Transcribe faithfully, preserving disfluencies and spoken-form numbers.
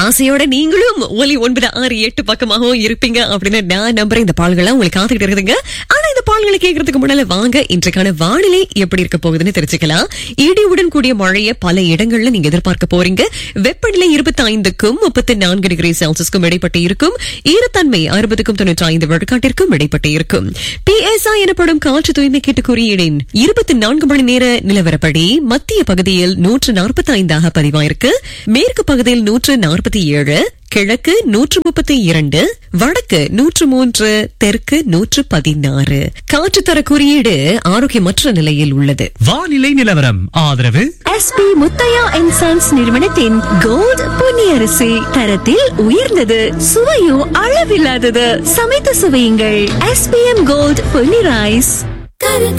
ஆசையோட நீங்களும் ஒலி ஒன்பது ஆறு எட்டு பக்கமாகவும் இருப்பீங்க அப்படின்னு நான் நம்புறேன். இந்த பால்கள்லாம் உங்களுக்கு காத்துக்கிட்டு இருக்குதுங்க. ஆனா இந்த பால்களை கேட்கறதுக்கு முன்னால வாங்க இன்றைக்கான வானிலை எப்படி இருக்க போகுதுன்னு தெரிஞ்சுக்கலாம். இடியுடன் கூடிய மழையை பல இடங்கள்ல நீங்க எதிர்பார்க்க போறீங்க. வெப்பநிலை இருபத்தி ஐந்துக்கும் முப்பத்தி நான்கு டிகிரி செல்சியஸ்க்கும் இடைப்பட்டு இருக்கும். ஈரத்தன்மை அறுபதுக்கும் தொண்ணூற்றி ஐந்து விழுக்காட்டிற்கும் இடைப்பட்டு இருக்கும். பிஎஸ்ஐ எனப்படும் காற்று தூய்மை கேட்டு குறியீடின் இருபத்தி நான்கு மணி நேர நிலவரப்படி மத்திய பகுதியில் நூற்று நாற்பத்தி ஐந்தாக பதிவாயிருக்கு. மேற்கு பகுதியில் நூற்று நாற்பத்தி ஏழு, கிழக்கு நூற்று முப்பத்தி இரண்டு, வடக்கு நூற்று மூன்று, தெற்கு நூற்று பதினாறு. காற்று தர குறியீடு ஆரோக்கியமற்ற நிலையில் உள்ளது. வானிலை நிலவரம் ஆதரவு எஸ்பி முத்தையா அண்ட் சன்ஸ் நிறுவனத்தின் கோல்ட் பொன்னியரிசி. தரத்தில் உயர்ந்தது, சுவையும் அளவில்லாதது. சமைத்து சுவையுங்கள். SPM gold Ponni rice.